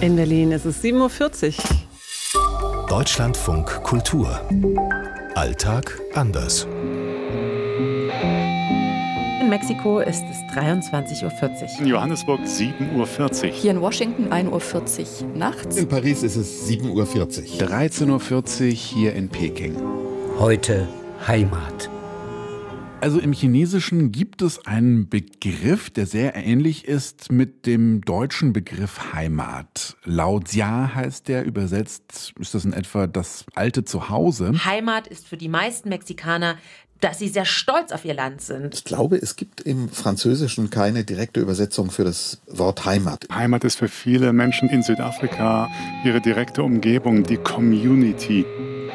In Berlin ist es 7:40 Uhr. Deutschlandfunk Kultur. Alltag anders. In Mexiko ist es 23:40 Uhr. In Johannesburg 7:40 Uhr. Hier in Washington 1:40 Uhr nachts. In Paris ist es 7:40 Uhr. 13:40 Uhr hier in Peking. Heute Heimat. Also im Chinesischen gibt es einen Begriff, der sehr ähnlich ist mit dem deutschen Begriff Heimat. Laojia heißt der, übersetzt ist das in etwa das alte Zuhause. Heimat ist für die meisten Mexikaner, dass sie sehr stolz auf ihr Land sind. Ich glaube, es gibt im Französischen keine direkte Übersetzung für das Wort Heimat. Heimat ist für viele Menschen in Südafrika ihre direkte Umgebung, die Community.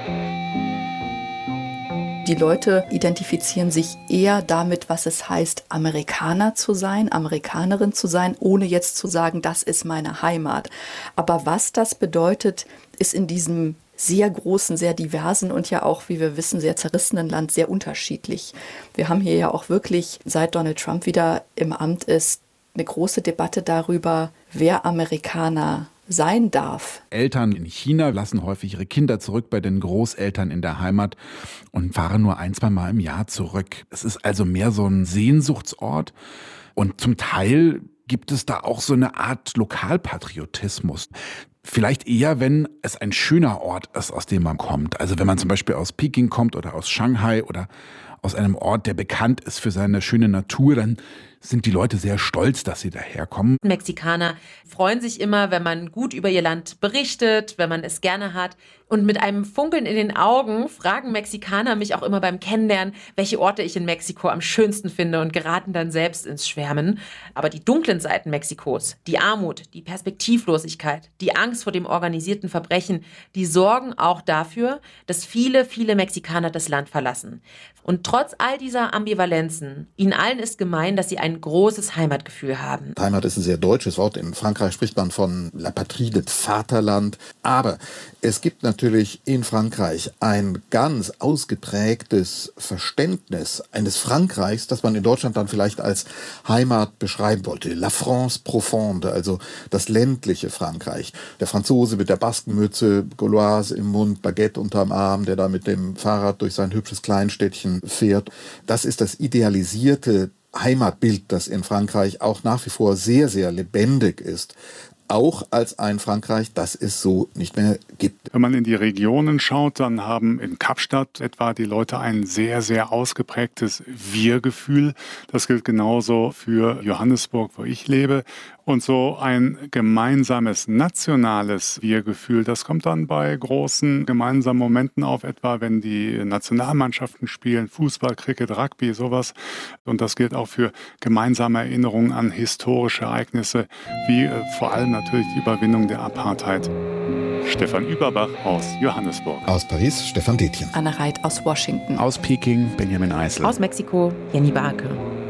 Die Leute identifizieren sich eher damit, was es heißt, Amerikaner zu sein, Amerikanerin zu sein, ohne jetzt zu sagen, das ist meine Heimat. Aber was das bedeutet, ist in diesem sehr großen, sehr diversen und ja auch, wie wir wissen, sehr zerrissenen Land sehr unterschiedlich. Wir haben hier ja auch wirklich, seit Donald Trump wieder im Amt ist, eine große Debatte darüber, wer Amerikaner sein darf. Eltern in China lassen häufig ihre Kinder zurück bei den Großeltern in der Heimat und fahren nur 1-2 Mal im Jahr zurück. Es ist also mehr so ein Sehnsuchtsort und zum Teil gibt es da auch so eine Art Lokalpatriotismus. Vielleicht eher, wenn es ein schöner Ort ist, aus dem man kommt. Also wenn man zum Beispiel aus Peking kommt oder aus Shanghai oder aus einem Ort, der bekannt ist für seine schöne Natur, dann sind die Leute sehr stolz, dass sie daherkommen. Mexikaner freuen sich immer, wenn man gut über ihr Land berichtet, wenn man es gerne hat. Und mit einem Funkeln in den Augen fragen Mexikaner mich auch immer beim Kennenlernen, welche Orte ich in Mexiko am schönsten finde und geraten dann selbst ins Schwärmen. Aber die dunklen Seiten Mexikos, die Armut, die Perspektivlosigkeit, die Angst vor dem organisierten Verbrechen, die sorgen auch dafür, dass viele, viele Mexikaner das Land verlassen. Und trotz all dieser Ambivalenzen, ihnen allen ist gemein, dass sie ein großes Heimatgefühl haben. Heimat ist ein sehr deutsches Wort. In Frankreich spricht man von La Patrie, das Vaterland. Aber es gibt natürlich in Frankreich ein ganz ausgeprägtes Verständnis eines Frankreichs, das man in Deutschland dann vielleicht als Heimat beschreiben wollte. La France profonde, also das ländliche Frankreich. Der Franzose mit der Baskenmütze, Gauloise im Mund, Baguette unterm Arm, der da mit dem Fahrrad durch sein hübsches Kleinstädtchen fährt. Das ist das idealisierte Heimatbild, das in Frankreich auch nach wie vor sehr, sehr lebendig ist. Auch als ein Frankreich, das es so nicht mehr gibt. Wenn man in die Regionen schaut, dann haben in Kapstadt etwa die Leute ein sehr, sehr ausgeprägtes Wir-Gefühl. Das gilt genauso für Johannesburg, wo ich lebe. Und so ein gemeinsames nationales Wir-Gefühl, das kommt dann bei großen gemeinsamen Momenten auf, etwa wenn die Nationalmannschaften spielen, Fußball, Cricket, Rugby, sowas. Und das gilt auch für gemeinsame Erinnerungen an historische Ereignisse, wie vor allem natürlich die Überwindung der Apartheid. Stefan Überbach aus Johannesburg. Aus Paris, Stefan Detjen. Anne Reit aus Washington. Aus Peking, Benjamin Eisel. Aus Mexiko, Jenny Barke.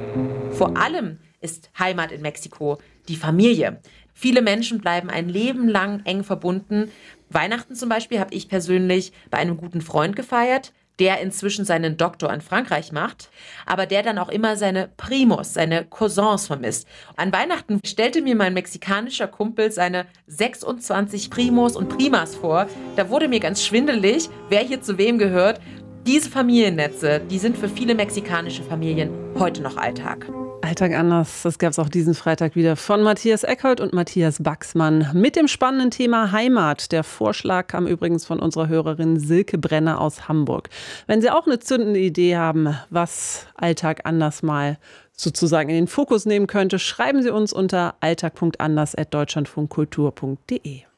Vor allem ist Heimat in Mexiko die Familie. Viele Menschen bleiben ein Leben lang eng verbunden. Weihnachten zum Beispiel habe ich persönlich bei einem guten Freund gefeiert, der inzwischen seinen Doktor in Frankreich macht, aber der dann auch immer seine Primos, seine Cousins vermisst. An Weihnachten stellte mir mein mexikanischer Kumpel seine 26 Primos und Primas vor. Da wurde mir ganz schwindelig, wer hier zu wem gehört. Diese Familiennetze, die sind für viele mexikanische Familien heute noch Alltag. Alltag anders, das gab es auch diesen Freitag wieder von Matthias Eckholt und Matthias Baxmann mit dem spannenden Thema Heimat. Der Vorschlag kam übrigens von unserer Hörerin Silke Brenner aus Hamburg. Wenn Sie auch eine zündende Idee haben, was Alltag anders mal sozusagen in den Fokus nehmen könnte, schreiben Sie uns unter alltag.anders@deutschlandfunkkultur.de.